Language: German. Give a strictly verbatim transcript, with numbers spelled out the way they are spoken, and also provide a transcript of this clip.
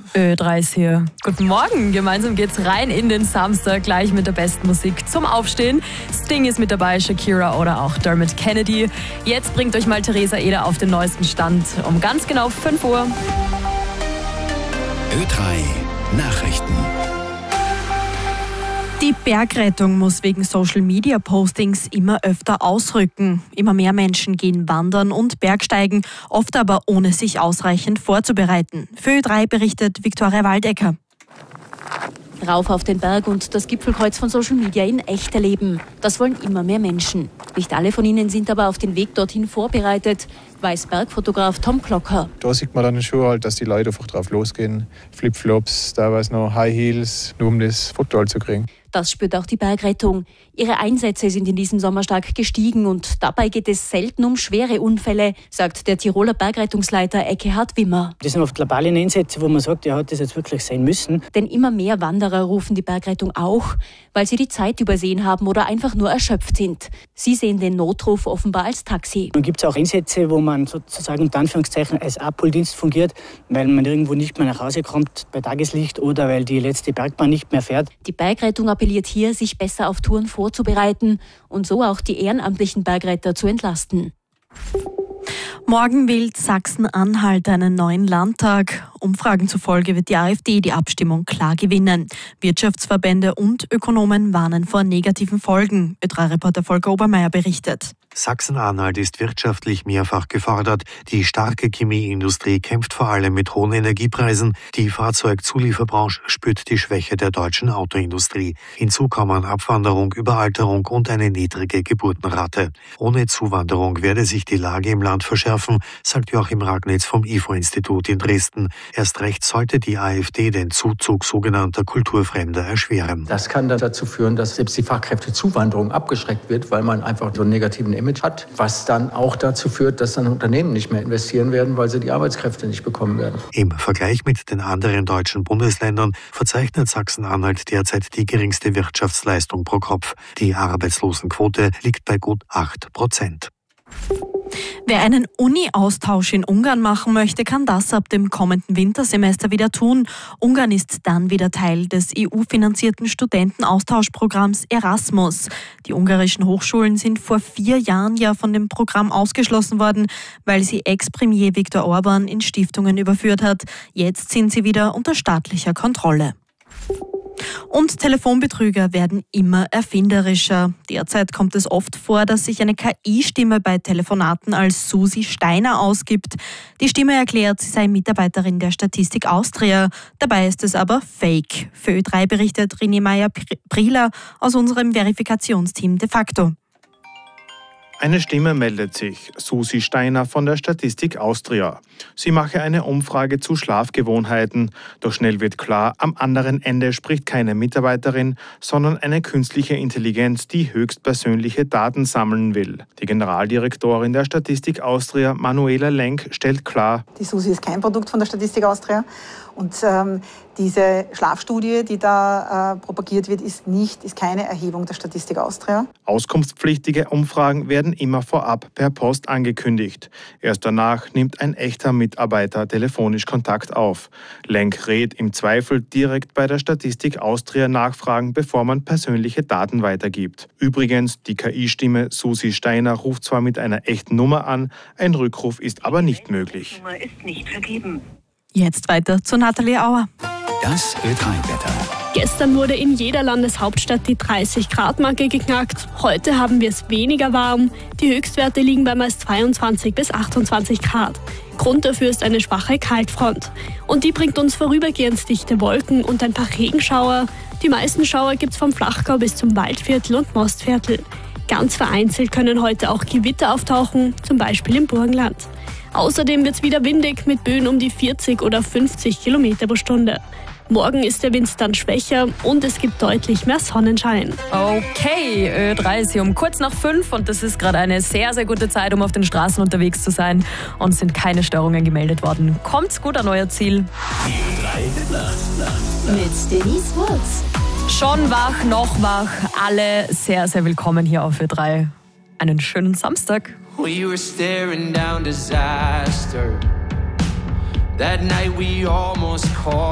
Ö drei ist hier. Guten Morgen. Gemeinsam geht's rein in den Samstag, gleich mit der besten Musik zum Aufstehen. Sting ist mit dabei, Shakira oder auch Dermot Kennedy. Jetzt bringt euch mal Theresa Eder auf den neuesten Stand um ganz genau fünf Uhr. Ö drei Nachrichten. Die Bergrettung muss wegen Social-Media-Postings immer öfter ausrücken. Immer mehr Menschen gehen wandern und Bergsteigen, oft aber ohne sich ausreichend vorzubereiten. Für Ö drei berichtet Viktoria Waldecker. Rauf auf den Berg und das Gipfelkreuz von Social Media in echt erleben. Das wollen immer mehr Menschen. Nicht alle von ihnen sind aber auf den Weg dorthin vorbereitet, weiß Bergfotograf Tom Klocker. Da sieht man dann schon halt, dass die Leute einfach drauf losgehen. Flipflops, teilweise noch High Heels, nur um das Foto halt zu kriegen. Das spürt auch die Bergrettung. Ihre Einsätze sind in diesem Sommer stark gestiegen und dabei geht es selten um schwere Unfälle, sagt der Tiroler Bergrettungsleiter Ekkehard Wimmer. Das sind oft globale Einsätze, wo man sagt, ja, hat das jetzt wirklich sein müssen. Denn immer mehr Wanderer rufen die Bergrettung auch, weil sie die Zeit übersehen haben oder einfach nur erschöpft sind. Sie sehen den Notruf offenbar als Taxi. Dann gibt es auch Einsätze, wo man sozusagen unter Anführungszeichen als Abholdienst fungiert, weil man irgendwo nicht mehr nach Hause kommt bei Tageslicht oder weil die letzte Bergbahn nicht mehr fährt. Die Bergrettung appelliert hier, sich besser auf Touren vorzubereiten und so auch die ehrenamtlichen Bergretter zu entlasten. Morgen wählt Sachsen-Anhalt einen neuen Landtag. Umfragen zufolge wird die AfD die Abstimmung klar gewinnen. Wirtschaftsverbände und Ökonomen warnen vor negativen Folgen. Ö drei Reporter Volker Obermeier berichtet. Sachsen-Anhalt ist wirtschaftlich mehrfach gefordert. Die starke Chemieindustrie kämpft vor allem mit hohen Energiepreisen. Die Fahrzeugzulieferbranche spürt die Schwäche der deutschen Autoindustrie. Hinzu kommen Abwanderung, Überalterung und eine niedrige Geburtenrate. Ohne Zuwanderung werde sich die Lage im Land verschärfen, sagt Joachim Ragnitz vom I F O-Institut in Dresden. Erst recht sollte die AfD den Zuzug sogenannter Kulturfremder erschweren. Das kann dann dazu führen, dass selbst die Fachkräftezuwanderung abgeschreckt wird, weil man einfach so einen negativen Image hat, was dann auch dazu führt, dass dann Unternehmen nicht mehr investieren werden, weil sie die Arbeitskräfte nicht bekommen werden. Im Vergleich mit den anderen deutschen Bundesländern verzeichnet Sachsen-Anhalt derzeit die geringste Wirtschaftsleistung pro Kopf. Die Arbeitslosenquote liegt bei gut acht Prozent. Wer einen Uni-Austausch in Ungarn machen möchte, kann das ab dem kommenden Wintersemester wieder tun. Ungarn ist dann wieder Teil des E U-finanzierten Studentenaustauschprogramms Erasmus. Die ungarischen Hochschulen sind vor vier Jahren ja von dem Programm ausgeschlossen worden, weil sie Ex-Premier Viktor Orban in Stiftungen überführt hat. Jetzt sind sie wieder unter staatlicher Kontrolle. Und Telefonbetrüger werden immer erfinderischer. Derzeit kommt es oft vor, dass sich eine K I-Stimme bei Telefonaten als Susi Steiner ausgibt. Die Stimme erklärt, sie sei Mitarbeiterin der Statistik Austria. Dabei ist es aber Fake. Für Ö drei berichtet René Meyer-Prieler aus unserem Verifikationsteam de facto. Eine Stimme meldet sich, Susi Steiner von der Statistik Austria. Sie mache eine Umfrage zu Schlafgewohnheiten. Doch schnell wird klar, am anderen Ende spricht keine Mitarbeiterin, sondern eine künstliche Intelligenz, die höchstpersönliche Daten sammeln will. Die Generaldirektorin der Statistik Austria, Manuela Lenk, stellt klar: Die Susi ist kein Produkt von der Statistik Austria. Und ähm, diese Schlafstudie, die da äh, propagiert wird, ist nicht, ist keine Erhebung der Statistik Austria. Auskunftspflichtige Umfragen werden immer vorab per Post angekündigt. Erst danach nimmt ein echter Mitarbeiter telefonisch Kontakt auf. Lenk rät im Zweifel direkt bei der Statistik Austria nachfragen, bevor man persönliche Daten weitergibt. Übrigens, die K I-Stimme Susi Steiner ruft zwar mit einer echten Nummer an, ein Rückruf ist aber nicht möglich. Nummer ist nicht vergeben. Jetzt weiter zu Nathalie Auer. Das Ö drei Wetter. Gestern wurde in jeder Landeshauptstadt die dreißig Grad Marke geknackt. Heute haben wir es weniger warm. Die Höchstwerte liegen bei meist zweiundzwanzig bis achtundzwanzig Grad. Grund dafür ist eine schwache Kaltfront. Und die bringt uns vorübergehend dichte Wolken und ein paar Regenschauer. Die meisten Schauer gibt es vom Flachgau bis zum Waldviertel und Mostviertel. Ganz vereinzelt können heute auch Gewitter auftauchen, zum Beispiel im Burgenland. Außerdem wird es wieder windig mit Böen um die vierzig oder fünfzig Kilometer pro Stunde. Morgen ist der Wind dann schwächer und es gibt deutlich mehr Sonnenschein. Okay, Ö drei ist hier um kurz nach fünf und das ist gerade eine sehr, sehr gute Zeit, um auf den Straßen unterwegs zu sein. Und es sind keine Störungen gemeldet worden. Kommt's gut an euer Ziel. Mit Denise Wurz. Schon wach, noch wach. Alle sehr, sehr willkommen hier auf Ö drei. Einen schönen Samstag. We were staring down disaster. That night we almost caught